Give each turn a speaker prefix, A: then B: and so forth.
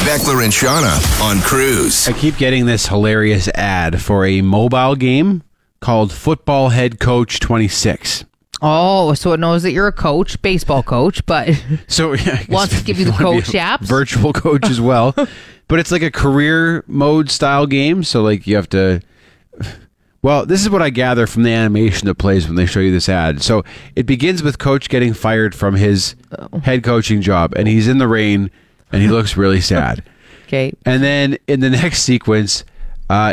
A: Beckler and Shauna on Cruise.
B: I keep getting this hilarious ad for a mobile game called Football Head Coach 26.
C: Oh, so it knows that you're a coach, baseball coach, but
B: So
C: wants to give you the coach apps.
B: Virtual coach as well. But it's like a career mode style game. So like you have to... Well, this is what I gather from the animation that plays when they show you this ad. So it begins with Coach getting fired from his head coaching job, and he's in the rain, and he looks really sad.
C: Okay.
B: And then in the next sequence,